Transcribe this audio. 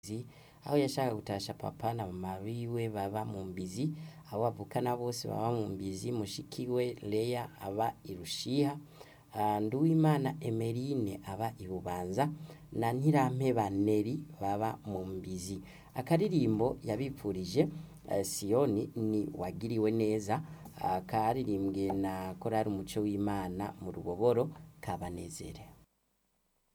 aho yashaka gutasha papa na mama biwe baba mu Mbizi, abo bavukana bose baba mu Mbizi, mushikiwe Leya aba i Rushiha, Nduwimana Emeline aba i Bubanza na Ntirampeba Neri baba mu Mbizi. Akaririmbo yabipfurije Siyoni ni wagiriwe neza, karirimbwe na korari umuco w'Imana mu Ruboboro kabanezere.